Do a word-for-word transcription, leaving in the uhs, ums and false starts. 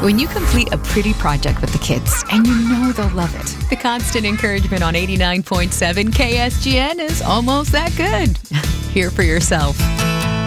When you complete a pretty project with the kids, and you know they'll love it, the constant encouragement on eighty-nine point seven K S G N is almost that good. Hear for yourself.